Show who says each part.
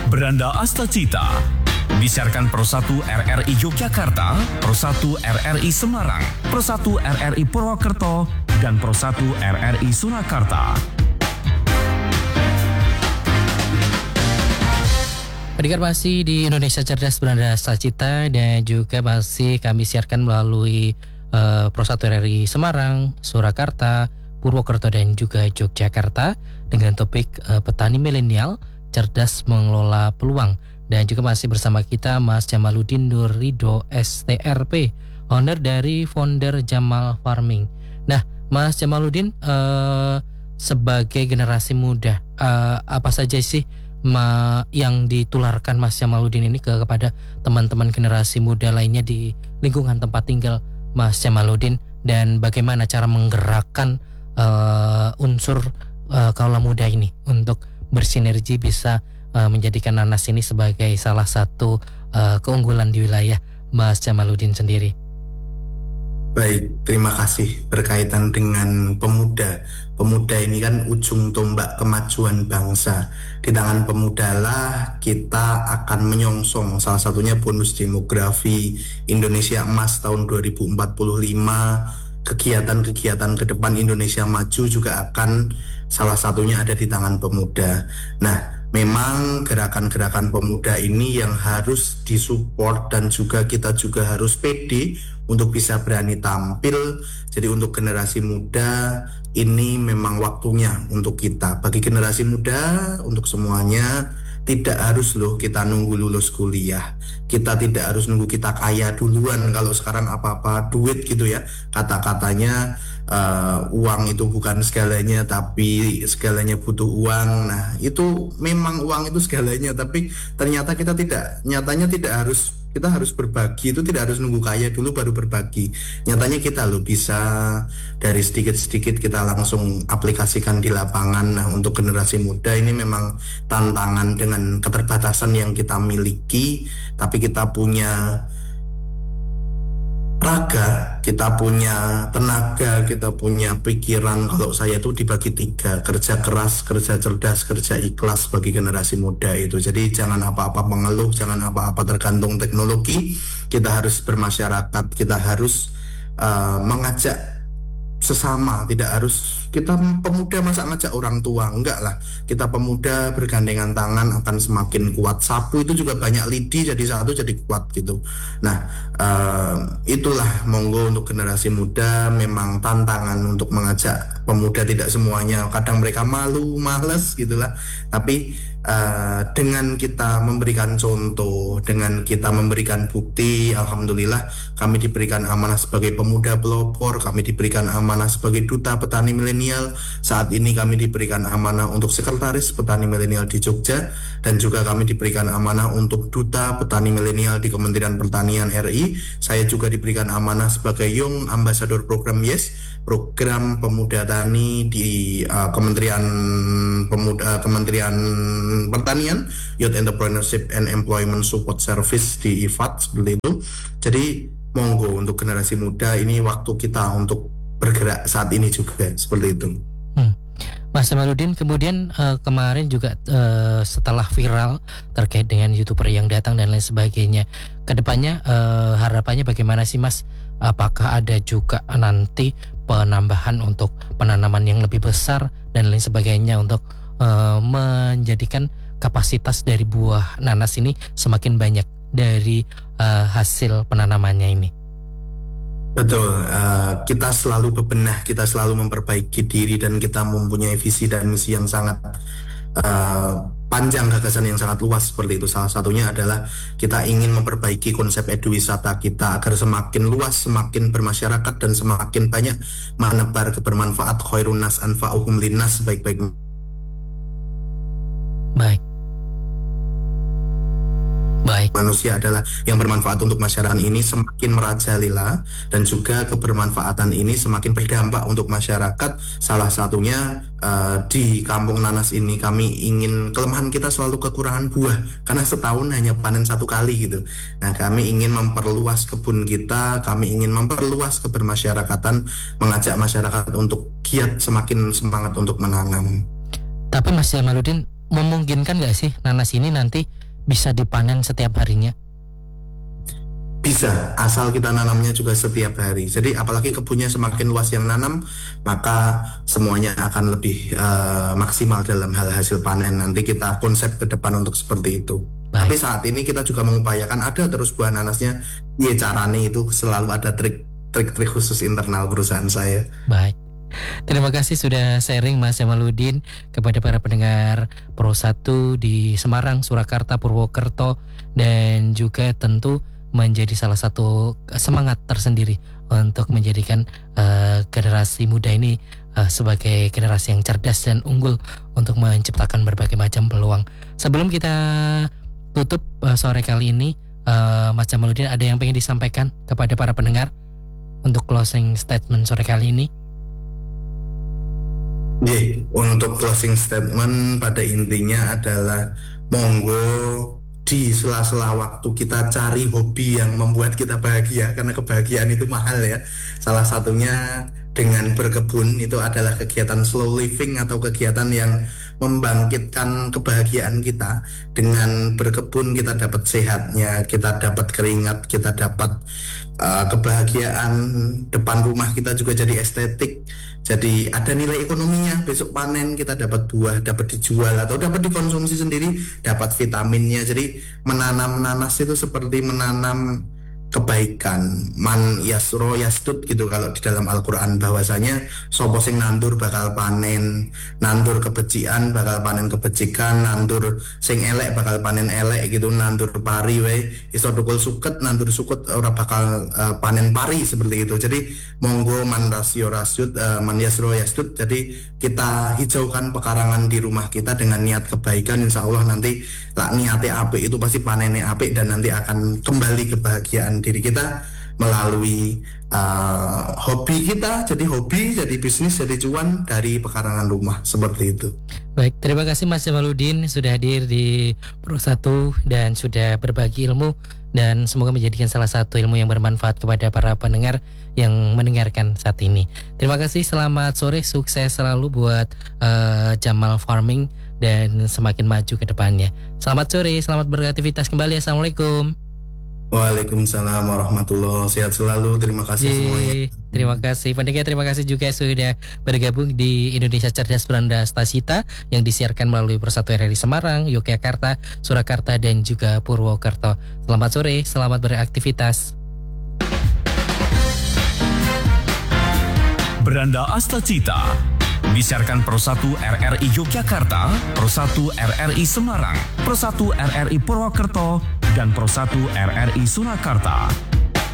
Speaker 1: Beranda Astacita. Disiarkan Pro 1 RRI Yogyakarta, Pro 1 RRI Semarang, Pro 1 RRI Purwokerto, dan Pro 1 RRI Surakarta.
Speaker 2: Pendengar masih di Indonesia Cerdas Beranda Astacita, dan juga masih kami siarkan melalui Pro 1 RRI Semarang, Surakarta, Purwokerto, dan juga Yogyakarta dengan topik petani milenial cerdas mengelola peluang. Dan juga masih bersama kita Mas Jamaluddin Nur Ridho STRP, owner dari Founder Jamal Farming. Nah, Mas Jamaluddin, sebagai generasi muda, apa saja sih yang ditularkan Mas Jamaluddin ini kepada teman-teman generasi muda lainnya di lingkungan tempat tinggal Mas Jamaluddin, dan bagaimana cara menggerakkan unsur kaula muda ini untuk bersinergi bisa menjadikan nanas ini sebagai salah satu keunggulan di wilayah Mas Jamaluddin sendiri.
Speaker 3: Baik, terima kasih. Berkaitan dengan pemuda. Pemuda ini kan ujung tombak kemajuan bangsa. Di tangan pemuda lah kita akan menyongsong salah satunya bonus demografi Indonesia Emas tahun 2045. Kegiatan-kegiatan ke depan Indonesia Maju juga akan salah satunya ada di tangan pemuda. Nah, memang gerakan-gerakan pemuda ini yang harus disupport, dan juga kita juga harus pede untuk bisa berani tampil. Jadi untuk generasi muda ini memang waktunya untuk kita. Bagi generasi muda, untuk semuanya, tidak harus kita nunggu lulus kuliah. Kita tidak harus nunggu kita kaya duluan. Kalau sekarang apa-apa duit gitu ya. Kata-katanya uang itu bukan segalanya, tapi segalanya butuh uang. Nah, itu memang uang itu segalanya, tapi ternyata nyatanya tidak harus. Kita harus berbagi, itu tidak harus nunggu kaya dulu baru berbagi. Nyatanya kita bisa dari sedikit-sedikit kita langsung aplikasikan di lapangan. Nah, untuk generasi muda ini memang tantangan dengan keterbatasan yang kita miliki, tapi kita punya raga, kita punya tenaga, kita punya pikiran. Kalau saya itu dibagi 3, kerja keras, kerja cerdas, kerja ikhlas bagi generasi muda itu. Jadi jangan apa-apa mengeluh, jangan apa-apa tergantung teknologi. Kita harus bermasyarakat, kita harus mengajak sesama, tidak harus kita pemuda masa ngajak orang tua, enggak lah. Kita pemuda bergandengan tangan akan semakin kuat. Sapu itu juga banyak lidi, jadi satu jadi kuat gitu. Nah, itulah monggo untuk generasi muda. Memang tantangan untuk mengajak pemuda, tidak semuanya, kadang mereka malu, males gitulah. Tapi dengan kita memberikan contoh, dengan kita memberikan bukti, alhamdulillah kami diberikan amanah sebagai pemuda pelopor, kami diberikan amanah sebagai duta petani milenial. Saat ini kami diberikan amanah untuk sekretaris petani milenial di Jogja, dan juga kami diberikan amanah untuk duta petani milenial di Kementerian Pertanian RI. Saya juga diberikan amanah sebagai Young Ambassador Program YES, program pemuda tani di Kementerian Pertanian, Youth Entrepreneurship and Employment Support Service di IFAD, seperti itu. Jadi monggo untuk generasi muda, ini waktu kita untuk bergerak saat ini juga, seperti itu.
Speaker 2: Mas Jamaluddin, kemudian kemarin juga setelah viral terkait dengan YouTuber yang datang dan lain sebagainya, kedepannya harapannya bagaimana sih Mas? Apakah ada juga nanti penambahan untuk penanaman yang lebih besar dan lain sebagainya untuk menjadikan kapasitas dari buah nanas ini semakin banyak dari hasil penanamannya ini?
Speaker 3: Betul, kita selalu bebenah, kita selalu memperbaiki diri, dan kita mempunyai visi dan misi yang sangat panjang, gagasan yang sangat luas seperti itu. Salah satunya adalah kita ingin memperbaiki konsep eduwisata kita agar semakin luas, semakin bermasyarakat, dan semakin banyak menebar kebermanfaat. Khairun nas anfa'uhum linnas, baik-baik. Baik. Manusia adalah yang bermanfaat untuk masyarakat ini semakin merajalela, dan juga kebermanfaatan ini semakin berdampak untuk masyarakat. Salah satunya di Kampung Nanas ini kami ingin, kelemahan kita selalu kekurangan buah, karena setahun hanya panen 1 kali gitu. Nah, kami ingin memperluas kebun kita, kami ingin memperluas kebermasyarakatan, mengajak masyarakat untuk giat, semakin semangat untuk menanam.
Speaker 2: Tapi Mas Jamaluddin, memungkinkan nggak sih nanas ini nanti bisa dipanen setiap harinya?
Speaker 3: Bisa, asal kita nanamnya juga setiap hari. Jadi apalagi kebunnya semakin luas yang nanam, maka semuanya akan lebih maksimal dalam hal hasil panen. Nanti kita konsep ke depan untuk seperti itu. Tapi saat ini kita juga mengupayakan ada terus buah nanasnya. Iya, caranya itu selalu ada trik-trik khusus internal perusahaan saya.
Speaker 2: Baik. Terima kasih sudah sharing Mas Jamaluddin kepada para pendengar Pro 1 di Semarang, Surakarta, Purwokerto, dan juga tentu menjadi salah satu semangat tersendiri untuk menjadikan generasi muda ini sebagai generasi yang cerdas dan unggul untuk menciptakan berbagai macam peluang. Sebelum kita tutup sore kali ini, Mas Jamaluddin, ada yang pengen disampaikan kepada para pendengar untuk closing statement sore kali ini?
Speaker 3: Untuk closing statement pada intinya adalah monggo di sela-sela waktu kita cari hobi yang membuat kita bahagia, karena kebahagiaan itu mahal ya. Salah satunya dengan berkebun, itu adalah kegiatan slow living atau kegiatan yang membangkitkan kebahagiaan kita. Dengan berkebun kita dapat sehatnya, kita dapat keringat, kita dapat kebahagiaan, depan rumah kita juga jadi estetik, jadi ada nilai ekonominya. Besok panen kita dapat buah, dapat dijual atau dapat dikonsumsi sendiri, dapat vitaminnya. Jadi menanam nanas itu seperti menanam kebaikan, man yasro yastud gitu kalau di dalam Al-Quran, bahwasanya sopo sing nandur bakal panen, nandur kebencian bakal panen kebecikan, nandur sing elek bakal panen elek gitu, nandur pari we iso tukul suket, nandur suket ora bakal panen pari, seperti itu. Jadi monggo man rasyo rasyud, man yasro yastud. Jadi kita hijaukan pekarangan di rumah kita dengan niat kebaikan, insya Allah nanti lah niatnya apik itu pasti panennya apik, dan nanti akan kembali kebahagiaan diri kita melalui hobi kita, jadi hobi, jadi bisnis, jadi cuan dari pekarangan rumah, seperti itu.
Speaker 2: Baik, terima kasih Mas Jamaluddin sudah hadir di Pro 1 dan sudah berbagi ilmu, dan semoga menjadikan salah satu ilmu yang bermanfaat kepada para pendengar yang mendengarkan saat ini. Terima kasih, selamat sore, sukses selalu buat Jamal Farming dan semakin maju ke depannya. Selamat sore, selamat beraktivitas kembali. Assalamualaikum.
Speaker 3: Waalaikumsalam warahmatullahi wabarakatuh. Sehat selalu. Terima kasih semuanya.
Speaker 2: Terima kasih pendengar, terima kasih juga sudah bergabung di Indonesia Cerdas Beranda Stasita yang disiarkan melalui Pro 1 RRI Semarang, Yogyakarta, Surakarta, dan juga Purwokerto. Selamat sore, selamat beraktivitas.
Speaker 1: Beranda Astacita disiarkan Pro 1 RRI Yogyakarta, Pro 1 RRI Semarang, Pro 1 RRI Purwokerto, dan Pro 1 RRI Surakarta.